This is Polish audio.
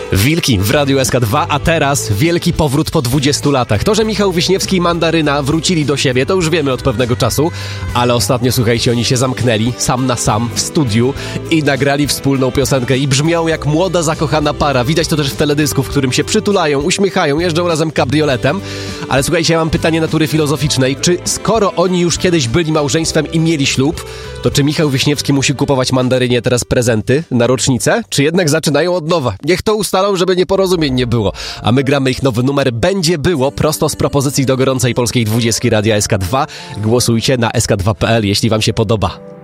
Wilki w Radiu SK2, a teraz wielki powrót po 20 latach. To, że Michał Wiśniewski i Mandaryna wrócili do siebie, to już wiemy od pewnego czasu, ale ostatnio, słuchajcie, oni się zamknęli sam na sam w studiu i nagrali wspólną piosenkę i brzmią jak młoda, zakochana para. Widać to też w teledysku, w którym się przytulają, uśmiechają, jeżdżą razem kabrioletem. Ale słuchajcie, ja mam pytanie natury filozoficznej. Czy skoro oni już kiedyś byli małżeństwem i mieli ślub, to czy Michał Wiśniewski musi kupować Mandarynie teraz prezenty na rocznicę? Czy jednak zaczynają od nowa? Niech to ustalą, żeby nieporozumień nie było. A my gramy ich nowy numer Będzie Było prosto z propozycji do gorącej polskiej 20 Radia SK2. Głosujcie na sk2.pl, jeśli wam się podoba.